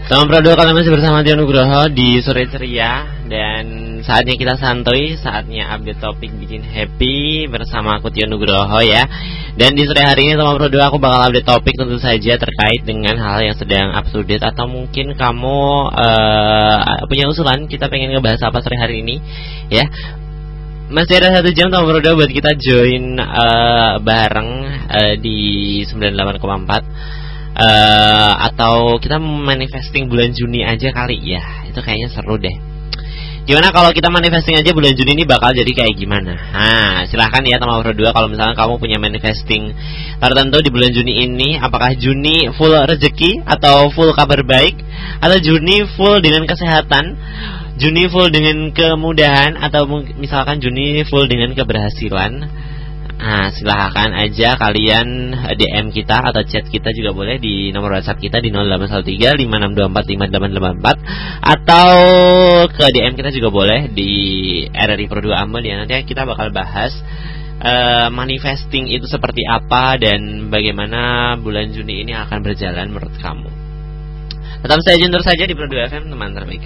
Teman Pro2 kalian masih bersama Tio Nugroho di Sore Ceria. Dan saatnya kita santuy, saatnya update topik bikin happy bersama aku Tio Nugroho ya. Dan di sore hari ini teman Pro2 aku bakal update topik tentu saja terkait dengan hal yang sedang up to date. Atau mungkin kamu punya usulan, kita pengen ngebahas apa sore hari ini ya. Masih ada 1 jam teman Pro2 buat kita join bareng di 98,4. Atau kita manifesting bulan Juni aja kali ya. Itu kayaknya seru deh. Gimana kalau kita manifesting aja bulan Juni ini bakal jadi kayak gimana? Nah, silahkan ya teman Pro2 kalau misalnya kamu punya manifesting tertentu di bulan Juni ini. Apakah Juni full rezeki atau full kabar baik, atau Juni full dengan kesehatan, Juni full dengan kemudahan, atau misalkan Juni full dengan keberhasilan? Nah, silahkan aja kalian DM kita atau chat kita juga boleh di nomor WhatsApp kita di 0813 5624 5884, atau ke DM kita juga boleh di RRI Pro2 Ambon ya. Nanti kita bakal bahas manifesting itu seperti apa dan bagaimana bulan Juni ini akan berjalan menurut kamu. Tetap stay tune terus saja di Pro2 FM, teman terbaik.